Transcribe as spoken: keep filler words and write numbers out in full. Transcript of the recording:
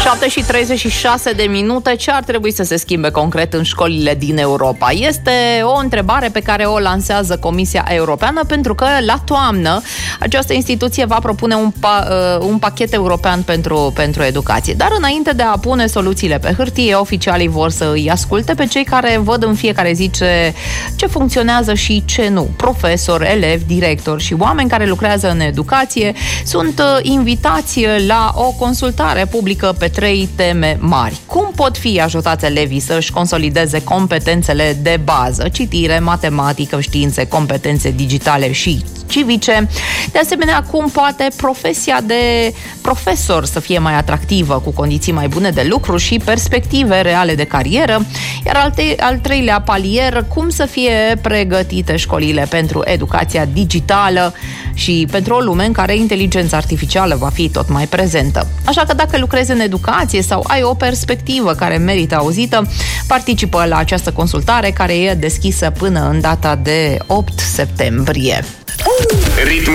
șapte și treizeci și șase de minute. Ce ar trebui să se schimbe concret în școlile din Europa? Este o întrebare pe care o lansează Comisia Europeană, pentru că la toamnă această instituție va propune un, pa, un pachet european pentru, pentru educație. Dar înainte de a pune soluțiile pe hârtie, oficialii vor să îi asculte pe cei care văd în fiecare zi ce, ce funcționează și ce nu. Profesori, elevi, directori și oameni care lucrează în educație sunt invitați la o consultare publică pe trei teme mari. Cum pot fi ajutați elevii să-și consolideze competențele de bază, citire, matematică, științe, competențe digitale și civice? De asemenea, cum poate profesia de profesor să fie mai atractivă, cu condiții mai bune de lucru și perspective reale de carieră? Iar al, te- al treilea palier, cum să fie pregătite școlile pentru educația digitală și pentru o lume în care inteligența artificială va fi tot mai prezentă. Așa că dacă lucrezi în educație sau ai o perspectivă care merită auzită, participă la această consultare, care e deschisă până în data de opt septembrie.